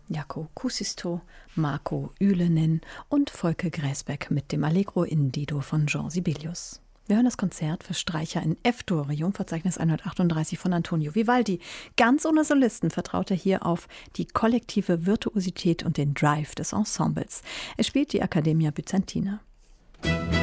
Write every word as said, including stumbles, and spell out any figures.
Jaco Kusisto, Marco Ylönen und Volke Gräsbeck mit dem Allegro in Dido von Jean Sibelius. Wir hören das Konzert für Streicher in F-Dur, Jungverzeichnis hundertachtunddreißig von Antonio Vivaldi. Ganz ohne Solisten vertraut er hier auf die kollektive Virtuosität und den Drive des Ensembles. Er spielt die Accademia Byzantina.